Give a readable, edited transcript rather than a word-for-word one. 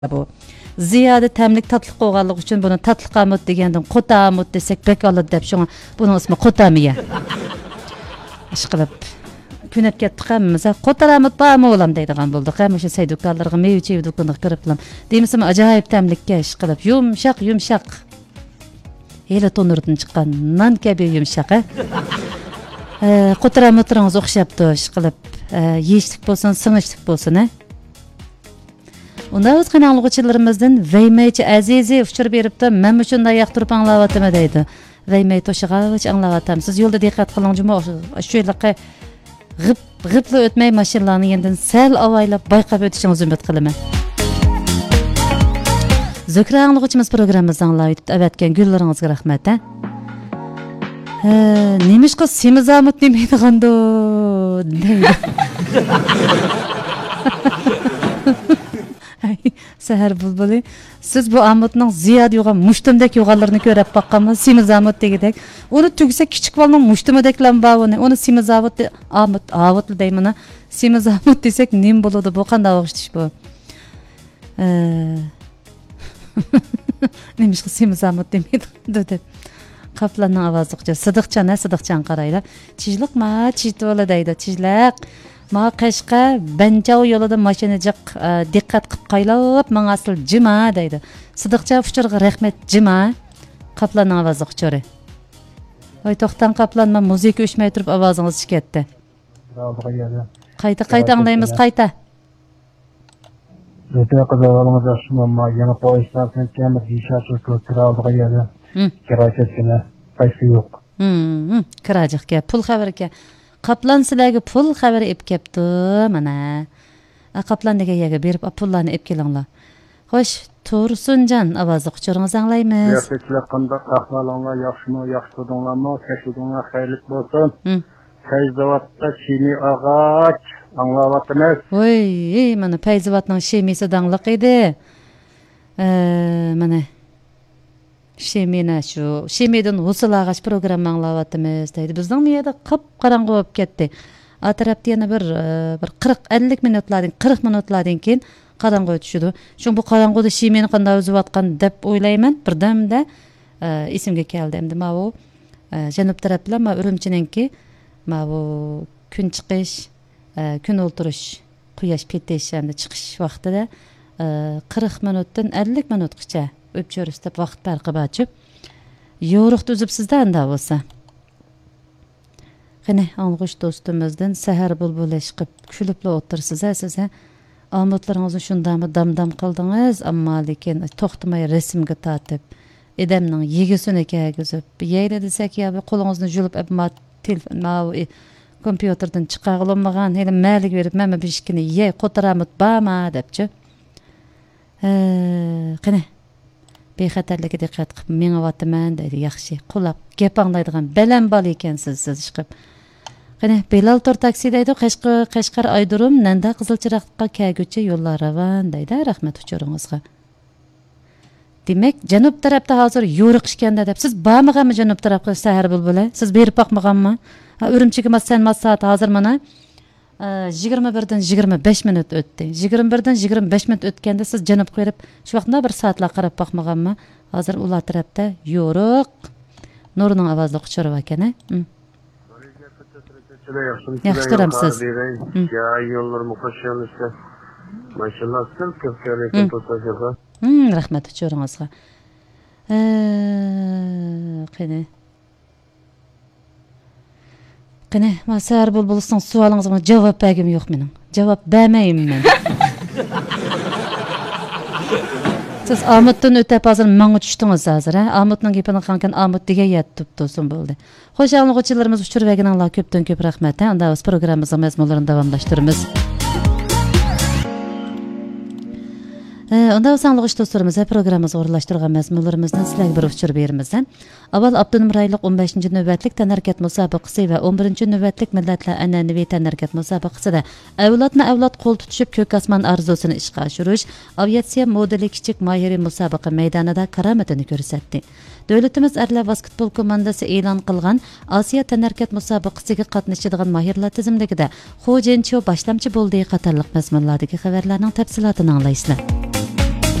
bu. Ziyade təmlik tatlı qoğanlıq üçün bunu tatlı qamut degəndən qota amut desək bək alır dep şuna bunun ismi qotamiya. İşqilib künep ketdik həmmimiz. Qotaramut barmı olam deydigan bolduq. Həmişə seyduqlarlarga meyvə dükkanda kiriblam. Demisəm acayip təmlikə işqilib yumşaq. Hele tonurdan çıqqan nan kəbi yumşaq. Qotaramutlarınız oxşapdı işqilib. Yeşlik bolsun, sınışlık bolsun. Onda öz qanalğıçılarımızdan Veymeyçi Azizi uçur beripdi. Men şunda yaqtırıp anlavatım deydi. Veymey toşağaç anlavatam. Siz yolda diqqat qılın cuma şöyle gıplı ötmey maşinlarını yendin sel avaylap bayqab ötüşünüzü ümit qılıman. Zökra anlıqçımız programımızdan anlayıp əvətken güllərinizə rəhmət. Neymiş qız semiz amut demeydi qandı deydi. Seher bulbuli. Siz bu amutның ziyad yoğan muştumdek yoğalarını görüp baqqanmı semiz amut degidek. Onu tügse küçük balının muştumudeklen bağını. Onu semiz amutlu deymini. Semiz amut desek nem buludu. Bu qanda oğuştuş bu. Neymiş ki semiz amut demeydi. Dödep. Kaplanın avazı qıca. Sıdıqcan qarayla. Çijlik ma çijdi ola deydi. Çijlik. Ma Qashqa Banjao yolida mashinajaq diqqat qilib qaylab, menga asl jima deydi. Sidiqcha uçurga rahmat jima. Qaplanning ovozi uçuri. Voy to'xtan Qaplan, men muzika o'chmay turib ovozingiz chiqatdi. Qayta anglaymiz, qayta. O'ta qiziqarli yaxshimi, yana poyezdsdan kamida yashash ko'rtiradigan yerda. Kirajagina qaysi yo'q. Kirajagga pul xabarga. Qaplan sizlarga pul xabari ep kepti, mana. Qaplan degan yerga berib pullarni ep kelinglar. Xo'sh, Tursunjon ovozi quchuringizni anglaymiz. Yaxshilar qanday ahvolinglar, yaxshimi, yaxshi tudinglarmi, kashudinglar xayrli bo'lsin. Fayzavatda chini og'och anglayapmiz. Voy, mana Fayzavatning shemisi dangliq edi. Mana Şemina şu. Şemeden usul ağaç programma anlavatımız deydi. Bizden miyada qip-qarаңғы болып ketdi. Atarapda yana bir 40-50 minutlardan keyin qarаңғы ötüşüdü. Çünkü bu qarаңғыda Şemini qanday üzüp atqan deb o'ylayman. Birdamda esimga keldi. Endi ma bu janub taraflar ma Urumchininki ma bu kun chiqish, kun o'ltirish, quyosh petish hamda chiqish vaqtida 40 minutdan 50 minutgacha öpçörüstep vaqt farqı açıp yoruq düzüpsizdə anda olsa. Qani anğuş dostumuzdan Seher bulbul eşqib külüplü otursuz size amutlarınızı şundamı damdam qıldınız amma lekin toxtamay resimga tatib edemning yegisini kegizib yeyle desek ya bir qolunuzunu julup ma telefon ma kompüterden çıqağılmagan hele məlik verib məmə bişkini ye qotaramut bama depçi. Qani bexatarlikka diqqat qilib men avatıman deydi yaxshi qulab gap anglaydigan balan bol ekansiz siz chiqib. Qani Belal Tor taksi deydi Qashqar Aydurum Nanda Qizilchiroqqa kelguchi yo'llar ravan deydi. Rahmat uchuringizga. Demak, janub tarafda hozir yo'riqishganda deb siz bormaganmi janub tarafga Seher bulbuli? Siz berib boqmaganmi? Urumchiga masan soat hozir mana 21'den 25 minut ötdi. 21'den 25 minut ötkende siz janub qo'yib, shu vaqtda bir soatlar qarab boqmaganmi? Hozir ular tarafda yo'riq. Nurning ovozi quchirib ekan. Yaxshi turamsiz. Ya yo'llar muhashamlashdi. Mashallah, siz ko'pkariga to'saga. Rahmat uchuringizga. Qani, Seher bulbulisning sualingizga javob bergim yo'q mening. Javob bermayman men. Siz Amutdan o'tib hozir menga tushdingiz hozir, ha? Amutning gapini qankan Amut degan yetib tursin bo'ldi. Xo'sh, anglag'uchilarimiz uchur berganinglar ko'pdan ko'p rahmat. Unda biz programmamizning mazmunlarini davomlashtiramiz. Onda sanlığış dostlarımız programımızı o'rinlashtirgan mazmunlarimizdan sizlarga bir uchur beramiz. Avval Abdunum rayliq 15-ci növbətlik tənərkət müsabiqəsi və 11-ci növbətlik millətlər ənənəvi tənərkət müsabiqəsində avlad qol tutuşub kök asman arzusunu işqa aşırış, aviasiya modeli kiçik mahiri müsabiqə meydanında karamatını görsətdi. Dövlətimiz ərlər basketbol komandası e'lon qilgan Asiya tənərkət müsabiqəsiga qatnashadigan mahirlar tizimligida Xo Jinchio boshlamchi bo'ldi qatorliq mazmunlardagi xabarlarning tafsilotini anglaysizlar.